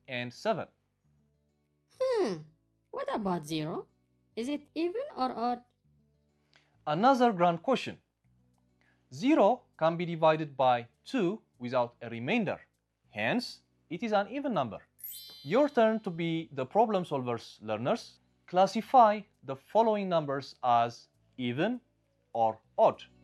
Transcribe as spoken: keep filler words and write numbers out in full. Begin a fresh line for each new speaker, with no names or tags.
and seven.
Hmm, what about zero? Is it even or odd?
Another grand question. zero can be divided by two without a remainder. Hence, it is an even number. Your turn to be the problem solvers, learners. Classify the following numbers as even or odd.